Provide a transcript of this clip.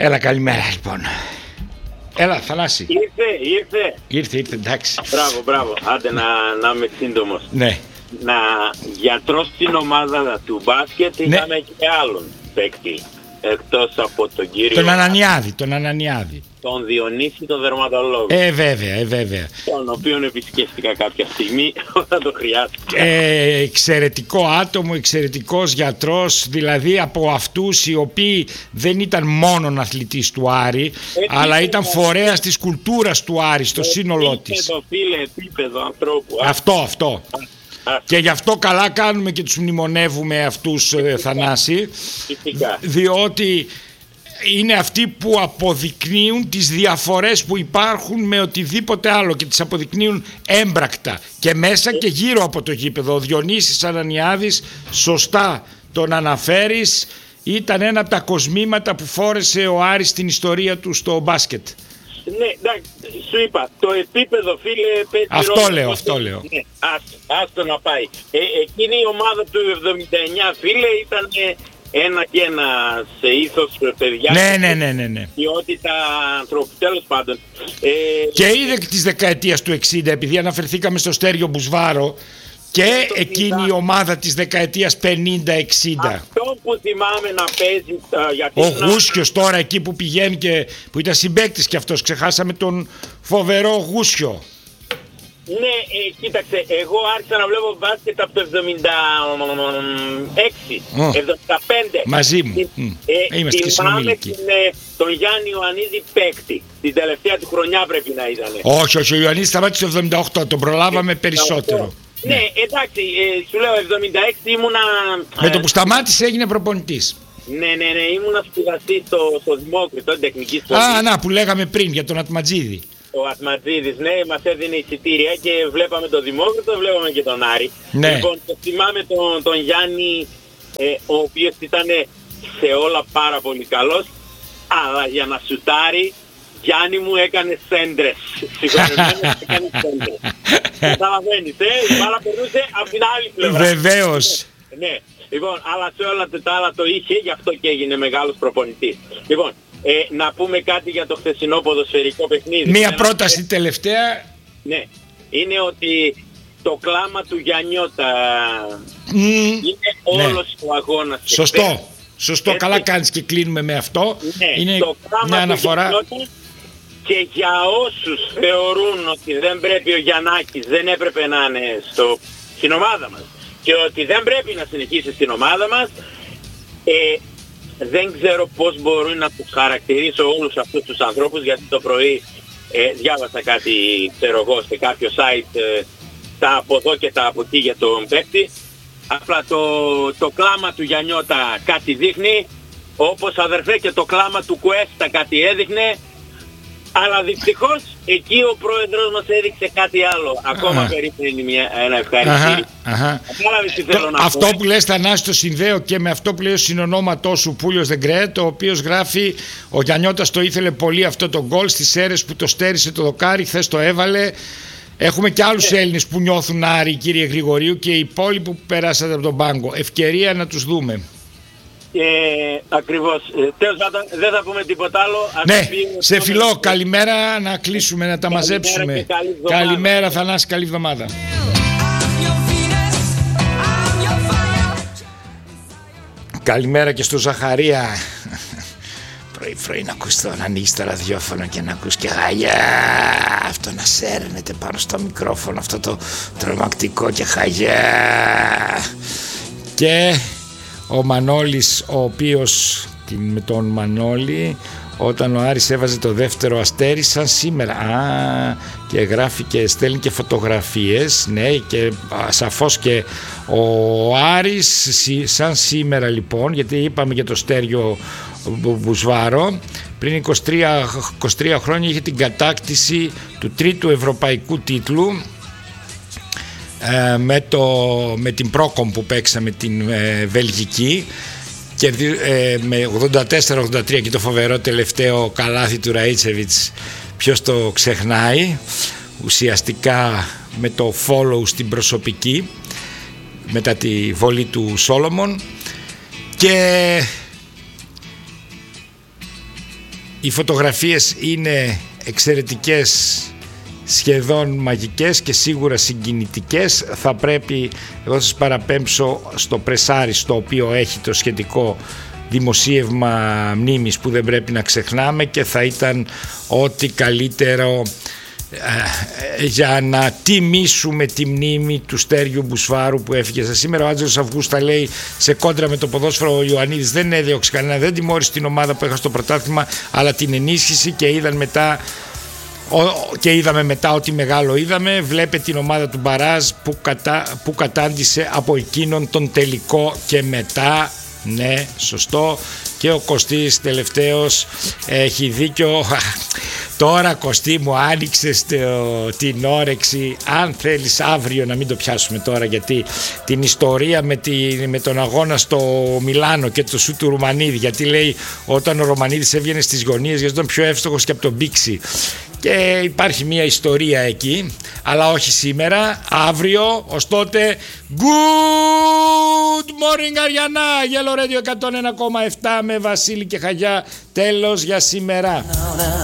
Έλα, καλημέρα λοιπόν. Έλα, Θανάση. Ήρθε, εντάξει. Μπράβο. Άντε να είμαι σύντομος. Ναι. Γιατρός στην ομάδα του μπάσκετ είχαμε και άλλον παίκτη. Εκτός από τον κύριο... Τον Ανανιάδη. Τον Διονύση, τον δερματολόγο. Βέβαια. Τον οποίον επισκέφτηκα κάποια στιγμή όταν το χρειάστηκε. Εξαιρετικό άτομο, εξαιρετικός γιατρός, δηλαδή από αυτούς οι οποίοι δεν ήταν μόνον αθλητής του Άρη, αλλά ήταν φορέας της κουλτούρας του Άρη στο σύνολό της. Επίπεδο ανθρώπου. Αυτό. Και γι' αυτό καλά κάνουμε και τους μνημονεύουμε αυτούς, Θανάση, διότι είναι αυτοί που αποδεικνύουν τις διαφορές που υπάρχουν με οτιδήποτε άλλο και τις αποδεικνύουν έμπρακτα και μέσα και γύρω από το γήπεδο. Ο Διονύσης Ανανιάδης, σωστά τον αναφέρεις, ήταν ένα από τα κοσμήματα που φόρεσε ο Άρης στην ιστορία του στο μπάσκετ. Ναι, εντάξει, σου είπα, το επίπεδο, φίλε, αυτό λέω. Ναι, άστο να πάει. Εκείνη η ομάδα του 79, φίλε, ήταν ένα σε ήθος, παιδιά. Ναι. Ποιότητα ανθρώπου, τέλος πάντων. Και είδε της δεκαετίας του 60, επειδή αναφερθήκαμε στο Στέριο Μπουσβάρο, και εκείνη η ομάδα της δεκαετίας 50-60. Αυτό που θυμάμαι να παίζει... Ο Γούσιος τώρα εκεί που πηγαίνει και που ήταν συμπαίκτης κι αυτός, ξεχάσαμε τον φοβερό Γούσιο. Ναι, κοίταξε, εγώ άρχισα να βλέπω μπάσκετ από το 76, 75. Μαζί μου, είμαστε και συνομιλικοί. Τον Γιάννη Ιωαννίδη παίκτη, την τελευταία του χρονιά πρέπει να ήταν. Όχι, ο Ιωαννίδης σταμάτησε το 78, τον προλάβαμε περισσότερο. Ναι, εντάξει, σου λέω 76 ήμουνα... Με το που σταμάτησε έγινε προπονητής. Ναι, ήμουνα σπουδαστής στο Δημόκριτο, τεχνική σχολή. Να, που λέγαμε πριν για τον Ατματζίδη. Ο Ατματζίδης, ναι, μας έδινε εισιτήρια και βλέπαμε τον Δημόκριτο, βλέπαμε και τον Άρη. Ναι. Λοιπόν, θυμάμαι τον Γιάννη, ο οποίος ήταν σε όλα πάρα πολύ καλός, αλλά για να σουτάρει, Γιάννη μου έκανε σέντρες. Συγχωρεμένος έκανε σέντρες. Καταλαβαίνεις, η μπάλα περνούσε από την άλλη πλευρά. Βεβαίως. Ναι, λοιπόν, αλλά σε όλα τα άλλα το είχε, γι' αυτό και έγινε μεγάλος προπονητής. Λοιπόν, να πούμε κάτι για το χθεσινό ποδοσφαιρικό παιχνίδι. Μία πρόταση τελευταία. Ναι, είναι ότι το κλάμα του Γιαννιώτα είναι όλος ο αγώνας. Σωστό, καλά κάνεις και κλείνουμε με αυτό. Ναι, είναι το κλάμα μια αναφορά. Και για όσους θεωρούν ότι δεν πρέπει ο Γιαννάκης, δεν έπρεπε να είναι στην ομάδα μας και ότι δεν πρέπει να συνεχίσει στην ομάδα μας, δεν ξέρω πώς μπορώ να τους χαρακτηρίσω όλους αυτούς τους ανθρώπους, γιατί το πρωί διάβασα κάτι, ξέρω εγώ, σε κάποιο site, τα από εδώ και τα από εκεί για τον παίκτη. Απλά το κλάμα του Γιαννιώτα κάτι δείχνει, όπως αδερφέ και το κλάμα του Κουέστα κάτι έδειχνε, αλλά δυστυχώς εκεί ο πρόεδρος μας έδειξε κάτι άλλο. Ακόμα περίπου ένα ευχαριστήρι. Αυτό που λες, Θανάση, το συνδέω και με αυτό που λέει ο συνονόματός σου, Πούλιος Δεγκρέτ, ο οποίος γράφει: ο Γιαννιώτας το ήθελε πολύ αυτό το γκολ στις αίρες που το στέρισε το δοκάρι, χθες το έβαλε. Έχουμε και άλλους Έλληνες που νιώθουν Άρη, κύριε Γρηγορίου, και οι υπόλοιποι που περάσατε από τον πάγκο. Ευκαιρία να τους δούμε. Ακριβώς. Τέλος πάντων, δεν θα πούμε τίποτα άλλο. Ναι, σε φιλό, καλημέρα, να κλείσουμε, να τα μαζέψουμε. Καλημέρα, Θανάση, καλή εβδομάδα. Καλημέρα και στο Ζαχαρία. Πρωί να ακούς το, να ανοίγεις το ραδιόφωνο και να ακούς και χαγιά. Αυτό να σέρνεται πάνω στο μικρόφωνο, αυτό το τρομακτικό και χαγιά. Και ο Μανώλης, ο οποίος με τον Μανώλη, όταν ο Άρης έβαζε το δεύτερο αστέρι σαν σήμερα, και γράφει και στέλνει και φωτογραφίες, ναι, και σαφώς και ο Άρης σαν σήμερα λοιπόν, γιατί είπαμε για το Στέριο Μπουσβάρο, πριν 23 χρόνια είχε την κατάκτηση του τρίτου ευρωπαϊκού τίτλου με την Πρόκομ που παίξαμε την Βελγική, και με 84-83 και το φοβερό τελευταίο καλάθι του Ραΐτσεβιτς, ποιος το ξεχνάει, ουσιαστικά με το follow στην προσωπική μετά τη βολή του Σόλομον. Και Οι φωτογραφίες είναι εξαιρετικές, σχεδόν μαγικές και σίγουρα συγκινητικές. Θα πρέπει, εγώ σας παραπέμψω στο πρεσάρι, το οποίο έχει το σχετικό δημοσίευμα μνήμης που δεν πρέπει να ξεχνάμε, και θα ήταν ό,τι καλύτερο για να τιμήσουμε τη μνήμη του Στέργιου Μπουσφάρου που έφυγε σήμερα. Ο Άντζελος Αυγούστα λέει σε κόντρα με το ποδόσφαιρο, ο Ιωαννίδης δεν έδιωξε κανένα, δεν τιμώρησε την ομάδα που έχασε το πρωτάθλημα, αλλά την ενίσχυση, και είδαμε μετά ότι μεγάλο είδαμε. Βλέπε την ομάδα του Μπαράζ που κατάντησε από εκείνον τον τελικό και μετά. Ναι, σωστό. Και ο Κωστής τελευταίος έχει δίκιο. Τώρα, Κωστή μου, άνοιξες την όρεξη. Αν θέλεις αύριο, να μην το πιάσουμε τώρα, γιατί την ιστορία με τον αγώνα στο Μιλάνο και το σου του Ρουμανίδη, γιατί λέει όταν ο Ρουμανίδης έβγαινε στις γωνίες γιατί ήταν πιο εύστοχος και από τον Μπίξη, και υπάρχει μια ιστορία εκεί, αλλά όχι σήμερα, αύριο. Ως τότε, good morning Αριανά, Yellow Radio 101,7 με Βασίλη και Χαγιά, τέλος για σήμερα.